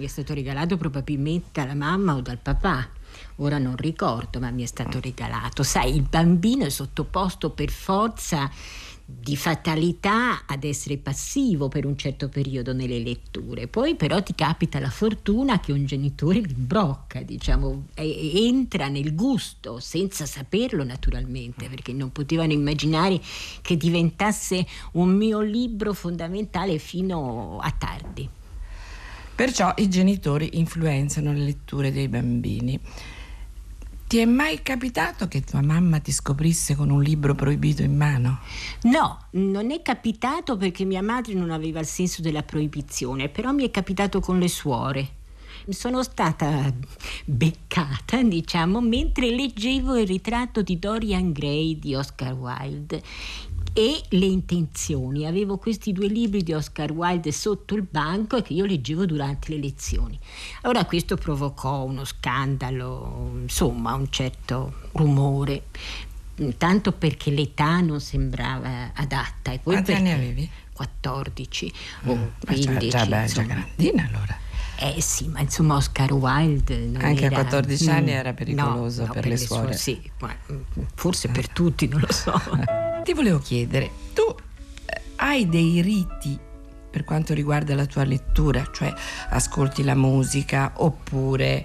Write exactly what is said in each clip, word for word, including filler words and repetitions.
mi è stato regalato probabilmente dalla mamma o dal papà. Ora non ricordo, ma mi è stato regalato. Sai, il bambino è sottoposto per forza di fatalità ad essere passivo per un certo periodo nelle letture. Poi però ti capita la fortuna che un genitore li imbrocca, diciamo, e entra nel gusto senza saperlo naturalmente, perché non potevano immaginare che diventasse un mio libro fondamentale fino a tardi. Perciò i genitori influenzano le letture dei bambini. Ti è mai capitato che tua mamma ti scoprisse con un libro proibito in mano? No, non è capitato perché mia madre non aveva il senso della proibizione, però mi è capitato con le suore. Sono stata beccata, diciamo, mentre leggevo il ritratto di Dorian Gray di Oscar Wilde e Le intenzioni. Avevo questi due libri di Oscar Wilde sotto il banco e che io leggevo durante le lezioni. Allora questo provocò uno scandalo, insomma un certo rumore, tanto perché l'età non sembrava adatta. E poi quanti anni avevi? quattordici mm, o quindici. Già, già, già grandina allora. Eh sì, ma insomma Oscar Wilde non anche era... a quattordici anni mm, era pericoloso no, no, per, per le, le suore. suore. Sì, ma forse per tutti, non lo so. Ti volevo chiedere, tu eh, hai dei riti per quanto riguarda la tua lettura? Cioè ascolti la musica oppure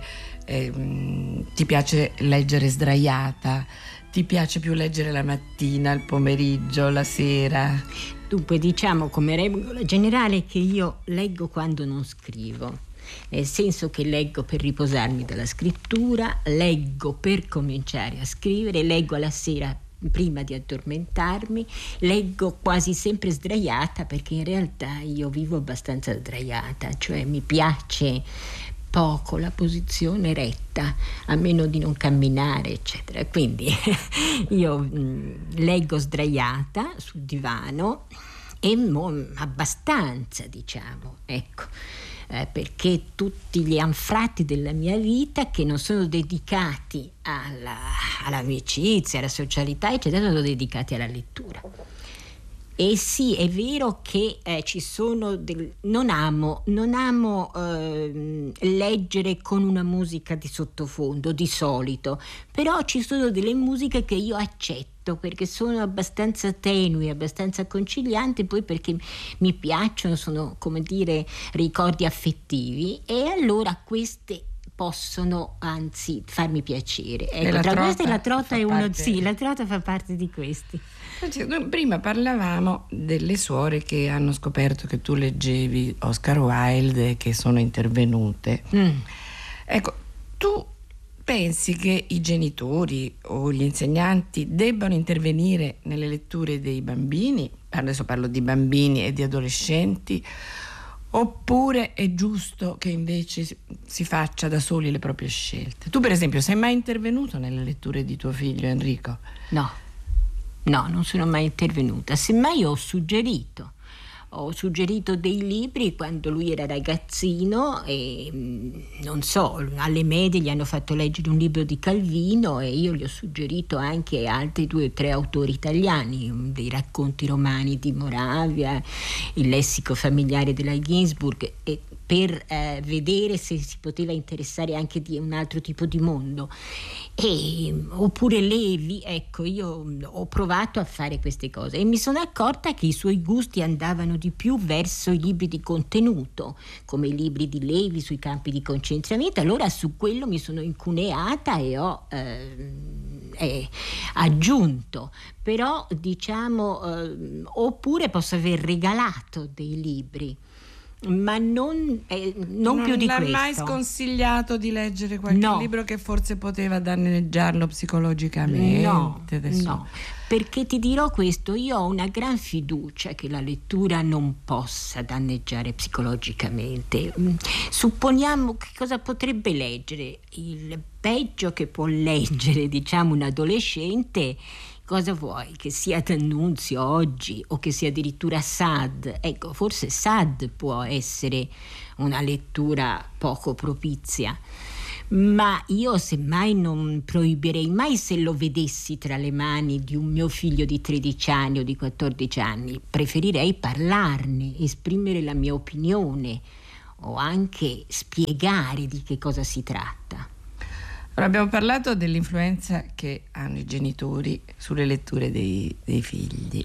eh, ti piace leggere sdraiata? Ti piace più leggere la mattina, il pomeriggio, la sera? Dunque diciamo come regola generale che io leggo quando non scrivo. Nel senso che leggo per riposarmi dalla scrittura, leggo per cominciare a scrivere, leggo alla sera prima di addormentarmi, leggo quasi sempre sdraiata perché in realtà io vivo abbastanza sdraiata, cioè mi piace poco la posizione retta, a meno di non camminare, eccetera. Quindi io mh, leggo sdraiata sul divano e mo, abbastanza, diciamo, ecco. Eh, perché tutti gli anfratti della mia vita che non sono dedicati alla, all'amicizia, alla socialità, eccetera, sono dedicati alla lettura. E sì, è vero che eh, ci sono del... non amo, non amo eh, leggere con una musica di sottofondo di solito, però ci sono delle musiche che io accetto perché sono abbastanza tenui, abbastanza concilianti, poi perché mi piacciono, sono come dire ricordi affettivi, e allora queste possono anzi farmi piacere. Ecco, tra trota, queste la trota è uno, parte... sì, la trota fa parte di questi. Prima parlavamo delle suore che hanno scoperto che tu leggevi Oscar Wilde e che sono intervenute. Mm. Ecco, tu pensi che i genitori o gli insegnanti debbano intervenire nelle letture dei bambini? Adesso parlo di bambini e di adolescenti. Oppure è giusto che invece si faccia da soli le proprie scelte? Tu per esempio sei mai intervenuto nelle letture di tuo figlio Enrico? No. No, non sono mai intervenuta, semmai ho suggerito. Ho suggerito dei libri quando lui era ragazzino e non so, alle medie gli hanno fatto leggere un libro di Calvino e io gli ho suggerito anche altri due o tre autori italiani, dei racconti romani di Moravia, il lessico familiare della Ginsburg, e per eh, vedere se si poteva interessare anche di un altro tipo di mondo. E, oppure Levi, ecco, io ho provato a fare queste cose e mi sono accorta che i suoi gusti andavano di più verso i libri di contenuto, come i libri di Levi sui campi di concentramento. Allora su quello mi sono incuneata e ho eh, eh, aggiunto. Però diciamo eh, oppure posso aver regalato dei libri, ma non, eh, non, non più di questo. Non l'ha mai sconsigliato di leggere qualche no. libro che forse poteva danneggiarlo psicologicamente? No, Adesso. no, perché ti dirò questo, io ho una gran fiducia che la lettura non possa danneggiare psicologicamente. Supponiamo che cosa potrebbe leggere? Il peggio che può leggere, diciamo, un adolescente. Cosa vuoi? Che sia D'Annunzio oggi o che sia addirittura Sade? Ecco, forse Sade può essere una lettura poco propizia, ma io semmai non proibirei mai, se lo vedessi tra le mani di un mio figlio di tredici anni o di quattordici anni, preferirei parlarne, esprimere la mia opinione, o anche spiegare di che cosa si tratta. Ora abbiamo parlato dell'influenza che hanno i genitori sulle letture dei, dei figli.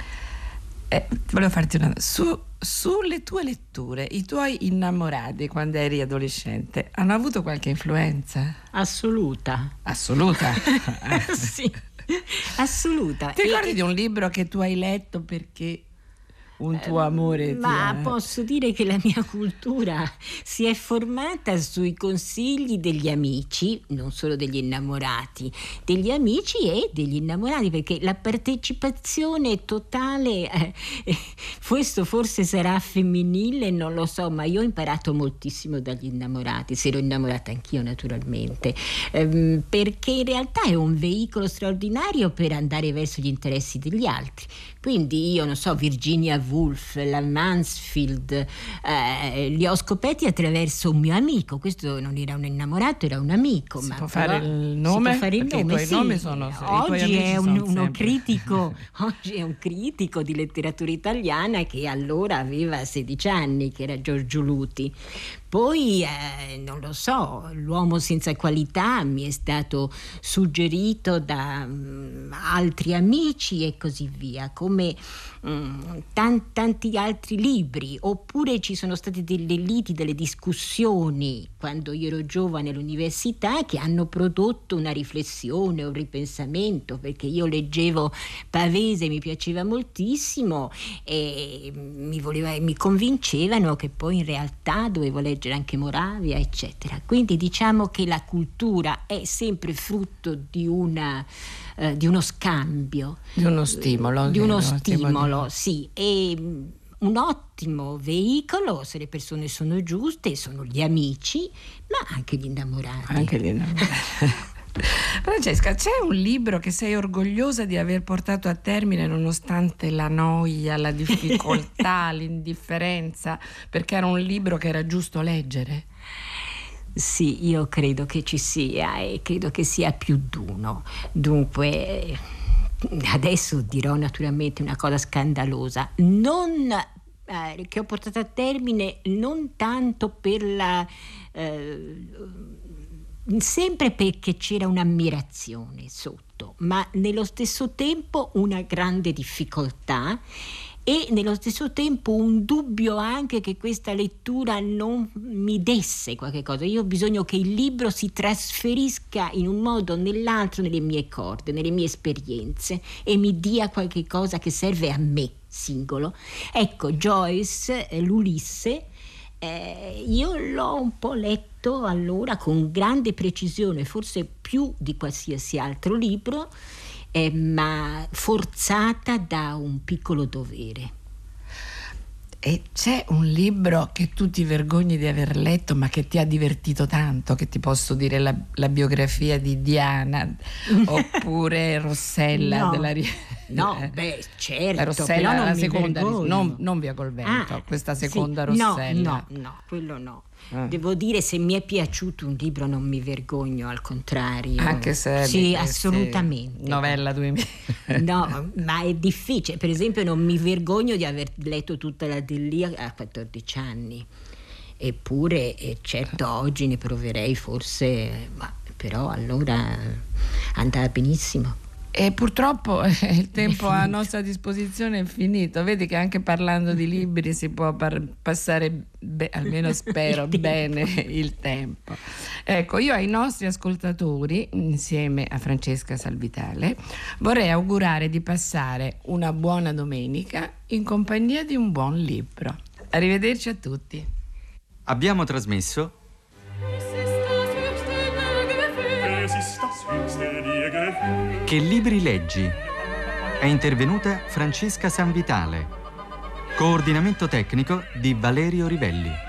Eh, volevo farti una su, sulle tue letture, i tuoi innamorati quando eri adolescente hanno avuto qualche influenza? Assoluta. Assoluta? Sì, assoluta. Ti ricordi e, di un libro che tu hai letto perché un tuo amore? Ma ti ha... posso dire che la mia cultura si è formata sui consigli degli amici, non solo degli innamorati, degli amici e degli innamorati, perché la partecipazione totale, eh, eh, questo forse sarà femminile, non lo so, ma io ho imparato moltissimo dagli innamorati, se ero innamorata anch'io naturalmente, ehm, perché in realtà è un veicolo straordinario per andare verso gli interessi degli altri. Quindi io non so, Virginia Woolf, la Mansfield, eh, li ho scoperti attraverso un mio amico. Questo non era un innamorato, era un amico. Si ma può però, fare il nome? Si può fare il Perché nome, i tuoi sì. nomi sono, oggi è un, sono uno sempre... critico, oggi è un critico di letteratura italiana che allora aveva sedici anni, che era Giorgio Luti. Poi, eh, non lo so, L'uomo senza qualità mi è stato suggerito da um, altri amici e così via, come um, tan- tanti altri libri. Oppure ci sono state delle liti, delle discussioni quando io ero giovane all'università che hanno prodotto una riflessione, un ripensamento, perché io leggevo Pavese, mi piaceva moltissimo e mi, voleva, mi convincevano che poi in realtà dovevo leggere anche Moravia, eccetera. Quindi diciamo che la cultura è sempre frutto di una eh, di uno scambio, di uno stimolo, di uno stimolo, stimolo, sì, e un ottimo veicolo se le persone sono giuste, sono gli amici, ma anche gli innamorati. Anche gli innamorati. Francesca, c'è un libro che sei orgogliosa di aver portato a termine nonostante la noia, la difficoltà, l'indifferenza, perché era un libro che era giusto leggere? Sì, io credo che ci sia e credo che sia più d'uno. Dunque, adesso dirò naturalmente una cosa scandalosa, non eh, che ho portato a termine non tanto per la... Eh, sempre perché c'era un'ammirazione sotto, ma nello stesso tempo una grande difficoltà e nello stesso tempo un dubbio anche che questa lettura non mi desse qualche cosa. Io ho bisogno che il libro si trasferisca in un modo o nell'altro nelle mie corde, nelle mie esperienze e mi dia qualche cosa che serve a me singolo. Ecco, Joyce, l'Ulisse, Eh, io l'ho un po' letto allora con grande precisione, forse più di qualsiasi altro libro, eh, ma forzata da un piccolo dovere. E c'è un libro che tu ti vergogni di aver letto ma che ti ha divertito tanto, che ti posso dire la, la biografia di Diana oppure Rossella no. della No, beh, certo. la Rossella, però non la mi seconda, vergogno. non, non Via col vento, Ah, questa sì. seconda Rossella. No, no, no, quello no. Ah. Devo dire, se mi è piaciuto un libro non mi vergogno, al contrario. Anche se sì, assolutamente. Novella duemila. No, ma è difficile. Per esempio, non mi vergogno di aver letto tutta la Delia a quattordici anni. Eppure, eh, certo, oggi ne proverei forse, ma però allora andava benissimo. E purtroppo eh, il tempo a nostra disposizione è finito. Vedi che anche parlando di libri si può par- passare, be- almeno spero, bene il tempo. Ecco, io ai nostri ascoltatori, insieme a Francesca Salvitale, vorrei augurare di passare una buona domenica in compagnia di un buon libro. Arrivederci a tutti. Abbiamo trasmesso Che libri leggi? È intervenuta Francesca Sanvitale. Coordinamento tecnico di Valerio Rivelli.